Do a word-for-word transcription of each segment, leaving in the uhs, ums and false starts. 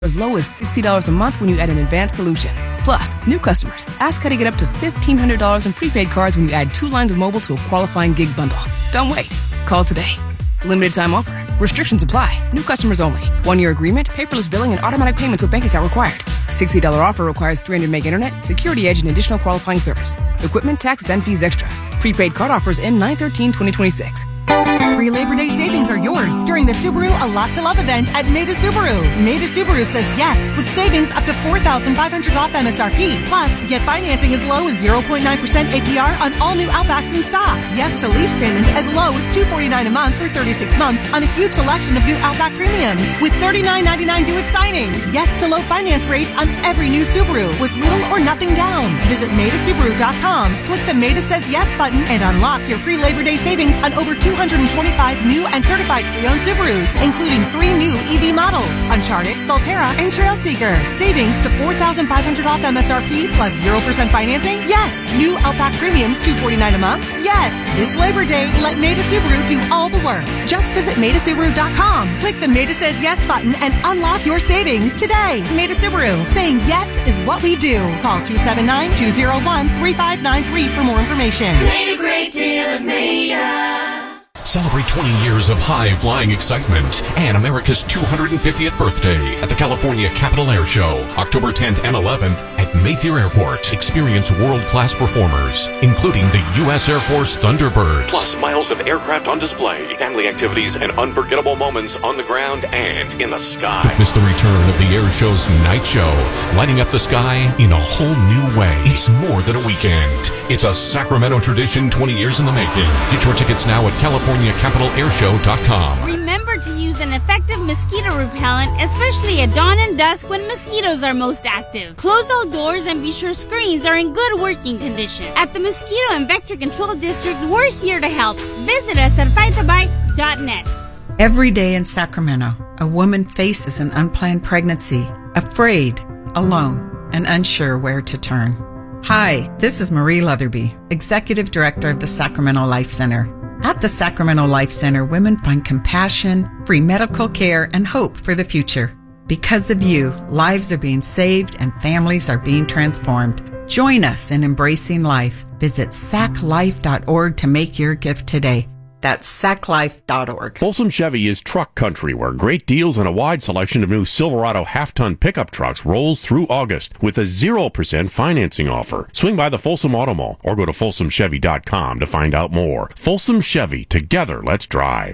as low as sixty dollars a month when you add an advanced solution. Plus, new customers, ask how to get up to fifteen hundred dollars in prepaid cards when you add two lines of mobile to a qualifying gig bundle. Don't wait. Call today. Limited time offer. Restrictions apply. New customers only. One-year agreement, paperless billing, and automatic payments with bank account required. sixty dollars offer requires three hundred meg internet, security edge, and additional qualifying service. Equipment, taxes, and fees extra. Prepaid card offers end nine thirteen twenty twenty-six. Pre-Labor Day savings are yours during the Subaru A Lot to Love event at Maida Subaru. Maida Subaru says yes with savings up to four thousand five hundred dollars off M S R P. Plus, get financing as low as zero point nine percent A P R on all new Outbacks in stock. Yes to lease payment as low as two hundred forty-nine dollars a month for thirty-six months on a huge selection of new Outback premiums with thirty-nine ninety-nine due at signing. Yes to low finance rates on every new Subaru with little or nothing down. Visit Maida Subaru dot com, click the Maida Says Yes button, and unlock your pre-Labor Day savings on over two hundred twenty-five new and certified pre-owned Subarus, including three new E V models, Uncharted, Solterra, and Trailseeker. Savings to four thousand five hundred dollars off M S R P plus zero percent financing? Yes. New Outback premiums, two hundred forty-nine dollars a month? Yes. This Labor Day, let Maida Subaru do all the work. Just visit Maida Subaru dot com, click the Maida Says Yes button, and unlock your savings today. Maida Subaru, saying yes is what we do. Call two seven nine, two zero one, three five nine three for more information. Made a great deal at Maida. Celebrate twenty years of high-flying excitement and America's two hundred fiftieth birthday at the California Capital Air Show, October tenth and eleventh at Mayfair Airport. Experience world-class performers, including the U S Air Force Thunderbirds, plus miles of aircraft on display, family activities, and unforgettable moments on the ground and in the sky. Don't miss the return of the air show's night show, lighting up the sky in a whole new way. It's more than a weekend. It's a Sacramento tradition twenty years in the making. Get your tickets now at California Capital Air Show dot com. Remember to use an effective mosquito repellent, especially at dawn and dusk when mosquitoes are most active. Close all doors and be sure screens are in good working condition. At the Mosquito and Vector Control District, we're here to help. Visit us at fight the bite dot net. Every day in Sacramento, a woman faces an unplanned pregnancy, afraid, alone, and unsure where to turn. Hi, this is Marie Leatherby, Executive Director of the Sacramento Life Center. At the Sacramento Life Center, women find compassion, free medical care, and hope for the future. Because of you, lives are being saved and families are being transformed. Join us in embracing life. Visit sac life dot org to make your gift today. That's sac life dot org. Folsom Chevy is truck country, where great deals and a wide selection of new Silverado half-ton pickup trucks rolls through August with a zero percent financing offer. Swing by the Folsom Auto Mall or go to folsom chevy dot com to find out more. Folsom Chevy, together let's drive.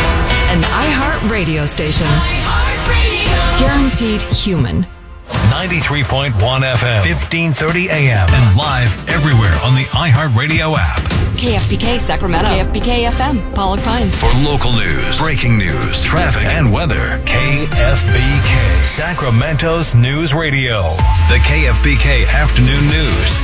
An iHeart radio station. iHeartRadio. Guaranteed human. ninety-three point one F M, fifteen thirty A M, and live everywhere on the iHeartRadio app. K F B K Sacramento. K F B K F M, Pollock Pines. For local news, breaking news, traffic, and weather, K F B K, Sacramento's News Radio. The K F B K Afternoon News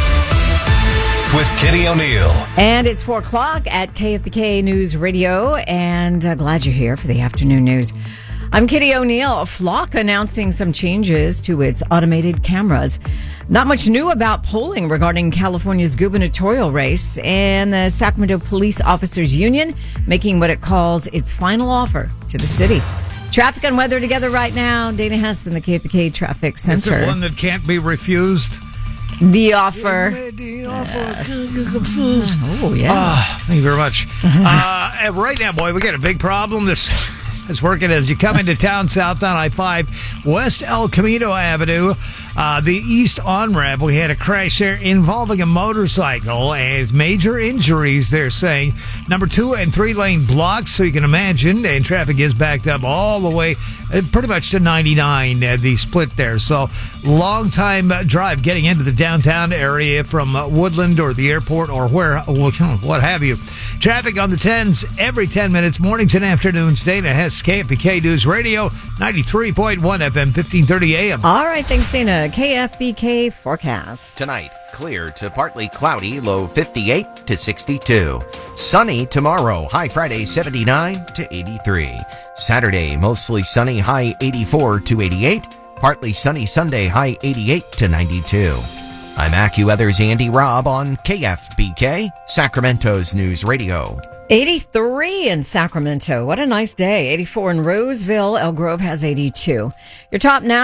with Kitty O'Neill. And it's four o'clock at K F B K News Radio, and uh, glad you're here for the afternoon news. I'm Kitty O'Neill. Flock announcing some changes to its automated cameras. Not much new about polling regarding California's gubernatorial race, and the Sacramento Police Officers Union making what it calls its final offer to the city. Traffic and weather together right now. Dana Hess in the K F B K Traffic Center. Is it one that can't be refused? The offer. The offer. Yes. Oh, yeah. Uh, thank you very much. uh, right now, boy, we got a big problem. This is working as you come into town south on I five, West El Camino Avenue, uh, the east on-ramp. We had a crash there involving a motorcycle and major injuries, they're saying. Number two and three lane blocks, so you can imagine, and traffic is backed up all the way uh, pretty much to ninety-nine, uh, the split there. So long time uh, drive getting into the downtown area from uh, Woodland or the airport or where, what have you. Traffic on the tens every ten minutes, mornings and afternoons. Dana Hess, K F B K News Radio, ninety-three point one F M, fifteen thirty A M. All right, thanks, Dana. K F B K forecast. Tonight, clear to partly cloudy, low fifty-eight to sixty-two. Sunny tomorrow, high Friday seventy-nine to eighty-three. Saturday, mostly sunny, high eighty-four to eighty-eight. Partly sunny Sunday, high eighty-eight to ninety-two. I'm AccuWeather's Andy Robb on K F B K, Sacramento's News Radio. eighty-three in Sacramento. What a nice day. eighty-four in Roseville. El Grove has eighty-two. Your top now.